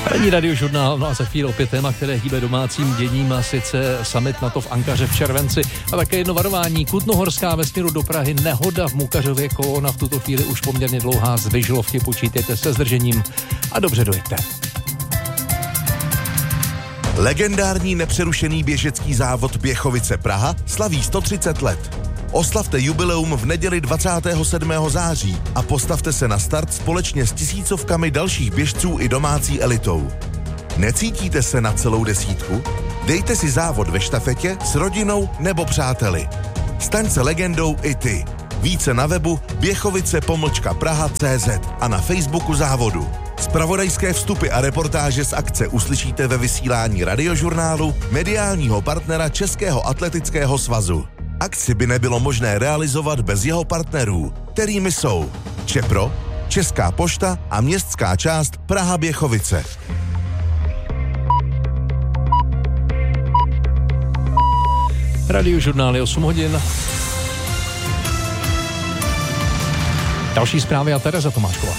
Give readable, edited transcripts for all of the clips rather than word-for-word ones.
Ranní radiožurnál, no a za chvíli opět téma, které hýbe domácím děním, a sice summit NATO v Ankaře v červenci a také jedno varování. Kutnohorská ve směru do Prahy, nehoda v Mukařově, kolona v tuto chvíli už poměrně dlouhá, z Vyžlovky, počítejte se zdržením a dobře dojďte. Legendární nepřerušený běžecký závod Běchovice Praha slaví 130 let. Oslavte jubileum v neděli 27. září a postavte se na start společně s tisícovkami dalších běžců i domácí elitou. Necítíte se na celou desítku? Dejte si závod ve štafetě s rodinou nebo přáteli. Staň se legendou i ty. Více na webu běchovice-praha.cz a na Facebooku závodu. Zpravodajské vstupy a reportáže z akce uslyšíte ve vysílání radiožurnálu, mediálního partnera Českého atletického svazu. Akci by nebylo možné realizovat bez jeho partnerů, kterými jsou ČEPRO, Česká pošta a městská část Praha Běchovice. Radiožurnál je 8 hodin. Další zprávy a Tereza Tomášková.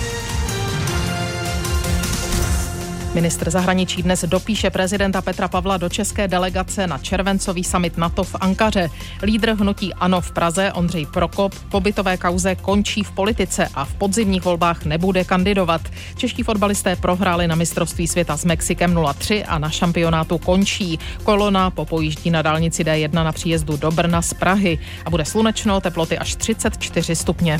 Ministr zahraničí dnes dopíše prezidenta Petra Pavla do české delegace na červencový summit NATO v Ankaře. Lídr hnutí ANO v Praze Ondřej Prokop po bytové kauze končí v politice a v podzimních volbách nebude kandidovat. Čeští fotbalisté prohráli na mistrovství světa s Mexikem 0-3 a na šampionátu končí. Kolona popojíždí na dálnici D1 na příjezdu do Brna z Prahy a bude slunečno, teploty až 34 stupně.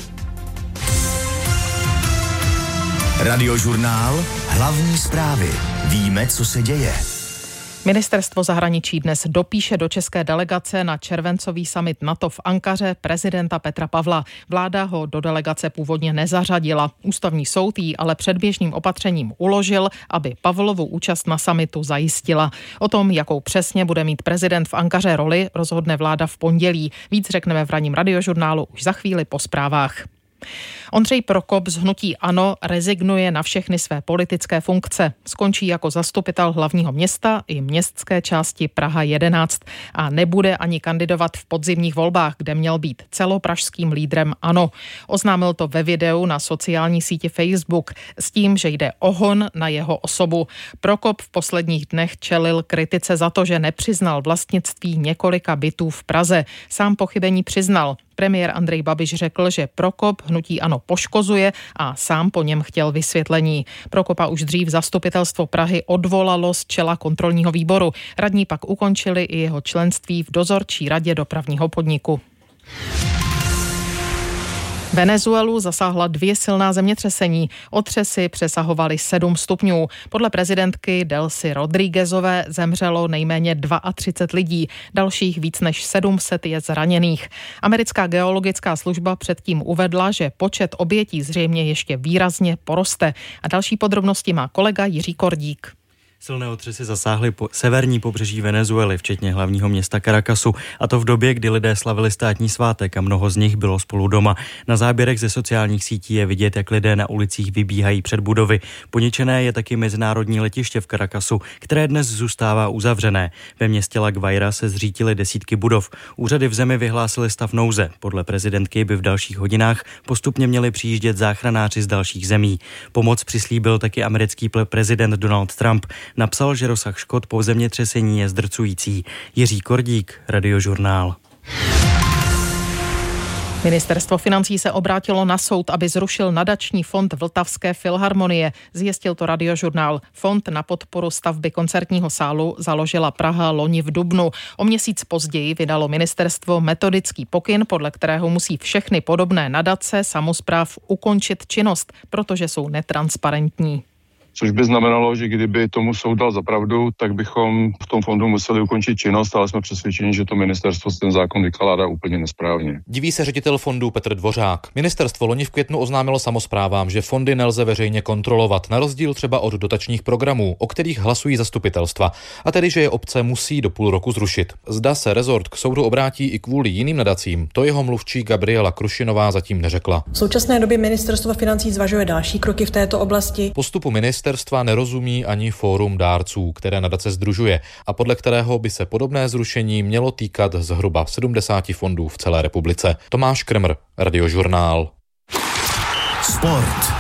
Radiožurnál, hlavní zprávy. Víme, co se děje. Ministerstvo zahraničí dnes dopíše do české delegace na červencový summit NATO v Ankaře prezidenta Petra Pavla. Vláda ho do delegace původně nezařadila. Ústavní soud jí ale předběžným opatřením uložil, aby Pavlovu účast na summitu zajistila. O tom, jakou přesně bude mít prezident v Ankaře roli, rozhodne vláda v pondělí. Víc řekneme v ranním radiožurnálu už za chvíli po zprávách. Ondřej Prokop z hnutí ANO rezignuje na všechny své politické funkce. Skončí jako zastupitel hlavního města i městské části Praha 11 a nebude ani kandidovat v podzimních volbách, kde měl být celopražským lídrem ANO. Oznámil to ve videu na sociální síti Facebook s tím, že jde o hon na jeho osobu. Prokop v posledních dnech čelil kritice za to, že nepřiznal vlastnictví několika bytů v Praze. Sám pochybení přiznal. Premiér Andrej Babiš řekl, že Prokop hnutí ANO poškozuje a sám po něm chtěl vysvětlení. Prokopa už dřív zastupitelstvo Prahy odvolalo z čela kontrolního výboru. Radní pak ukončili i jeho členství v dozorčí radě dopravního podniku. Venezuelu zasáhla 2 silná zemětřesení. Otřesy přesahovaly 7 stupňů. Podle prezidentky Delcy Rodríguezové zemřelo nejméně 32 lidí. Dalších víc než 700 je zraněných. Americká geologická služba předtím uvedla, že počet obětí zřejmě ještě výrazně poroste. A další podrobnosti má kolega Jiří Kordík. Silné otřesy zasáhly severní pobřeží Venezuely, včetně hlavního města Caracasu, a to v době, kdy lidé slavili státní svátek a mnoho z nich bylo spolu doma. Na záběrech ze sociálních sítí je vidět, jak lidé na ulicích vybíhají před budovy. Poničené je taky mezinárodní letiště v Caracasu, které dnes zůstává uzavřené. Ve městě La Guaira se zřítily desítky budov. Úřady v zemi vyhlásily stav nouze. Podle prezidentky by v dalších hodinách postupně měli přijíždět záchranáři z dalších zemí. Pomoc přislíbil taky americký prezident Donald Trump. Napsal, že rozsah škod po zemětřesení je zdrcující. Jiří Kordík, Radiožurnál. Ministerstvo financí se obrátilo na soud, aby zrušil nadační fond Vltavské filharmonie. Zjistil to Radiožurnál. Fond na podporu stavby koncertního sálu založila Praha loni v dubnu. O měsíc později vydalo ministerstvo metodický pokyn, podle kterého musí všechny podobné nadace samospráv ukončit činnost, protože jsou netransparentní. Což by znamenalo, že kdyby tomu soud dal za pravdu, tak bychom v tom fondu museli ukončit činnost, ale jsme přesvědčeni, že to ministerstvo ten zákon vykládá úplně nesprávně. Diví se ředitel fondu Petr Dvořák. Ministerstvo loni v květnu oznámilo samosprávám, že fondy nelze veřejně kontrolovat, na rozdíl třeba od dotačních programů, o kterých hlasují zastupitelstva, a tedy, že je obce musí do půl roku zrušit. Zda se rezort k soudu obrátí i kvůli jiným nadacím, to jeho mluvčí Gabriela Krušinová zatím neřekla. V současné době ministerstvo financí zvažuje další kroky v této oblasti. Postupu ministerstva nerozumí ani fórum dárců, které nadace sdružuje a podle kterého by se podobné zrušení mělo týkat zhruba 70 fondů v celé republice. Tomáš Kremr, Radiožurnál. Sport.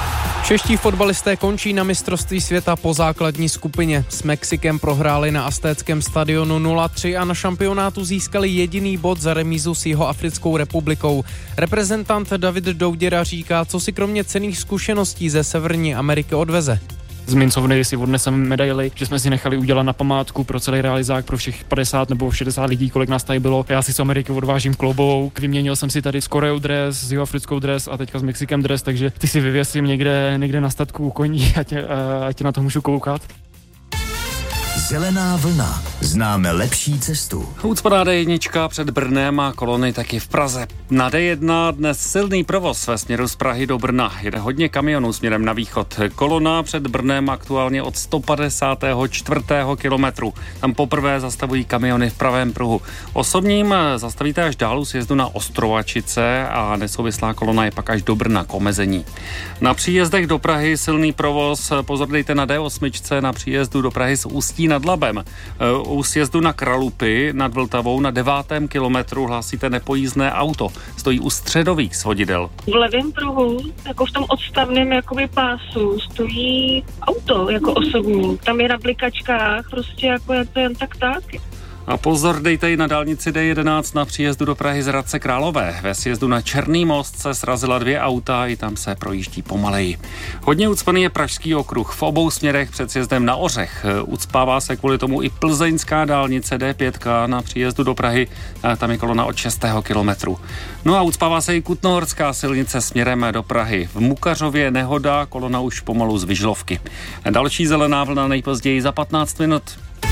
Čeští fotbalisté končí na mistrovství světa po základní skupině. S Mexikem prohráli na Aztéckém stadionu 0-3 a na šampionátu získali jediný bod za remízu s Jihoafrickou republikou. Reprezentant David Douděra říká, co si kromě cenných zkušeností ze Severní Ameriky odveze. Z mincovny si odneseme medaily, že jsme si nechali udělat na památku pro celý realizák, pro všech 50 nebo 60 lidí, kolik nás tady bylo. Já si z Ameriky odvážím klobouk, vyměnil jsem si tady s Koreou dres, s Jihoafrickou dres a teďka s Mexikem dres, takže ty si vyvěsím někde na statku u koní, ať na to můžu koukat. Zelená vlna. Známe lepší cestu. Ucpaná D1 před Brnem a kolony taky v Praze. Na D1 dnes silný provoz ve směru z Prahy do Brna. Jede hodně kamionů směrem na východ. Kolona před Brnem aktuálně od 154. kilometru. Tam poprvé zastavují kamiony v pravém pruhu. Osobním zastavíte až dál u sjezdu na Ostrovačice a nesouvislá kolona je pak až do Brna k omezení. Na příjezdech do Prahy silný provoz. Pozor dejte na D8 na příjezdu do Prahy z Ústí nad Labem. U sjezdu na Kralupy nad Vltavou na 9. kilometru hlásíte nepojízdné auto. Stojí u středových svodidel. V levém pruhu, jako v tom odstavném jakoby pásu, stojí auto jako osobní. Tam je na blikačkách, prostě jako je to jen tak. A pozor dejte i na dálnici D11 na příjezdu do Prahy z Hradce Králové. Ve sjezdu na Černý most se srazila 2 auta, i tam se projíždí pomaleji. Hodně ucpaný je Pražský okruh v obou směrech před sjezdem na Ořech. Ucpává se kvůli tomu i plzeňská dálnice D5 na příjezdu do Prahy, tam je kolona od 6. kilometru. No a ucpává se i Kutnohorská silnice směrem do Prahy. V Mukařově nehoda, kolona už pomalu z Vyžlovky. Další zelená vlna nejpozději za 15 minut.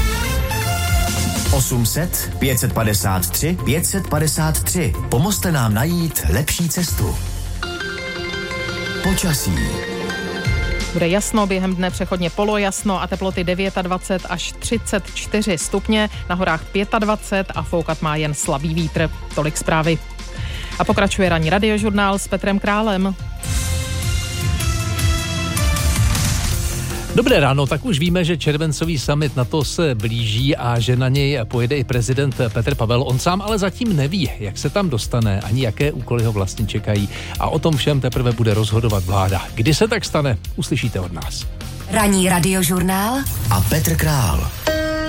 800 553 553. Pomozte nám najít lepší cestu. Počasí. Bude jasno, během dne přechodně polojasno a teploty 29 až 34 stupně, na horách 25 a foukat má jen slabý vítr. Tolik zprávy. A pokračuje ranní radiožurnál s Petrem Králem. Dobré ráno, tak už víme, že červencový summit NATO se blíží a že na něj pojede i prezident Petr Pavel. On sám ale zatím neví, jak se tam dostane, ani jaké úkoly ho vlastně čekají. A o tom všem teprve bude rozhodovat vláda. Kdy se tak stane, uslyšíte od nás. Ranní radiožurnál a Petr Král.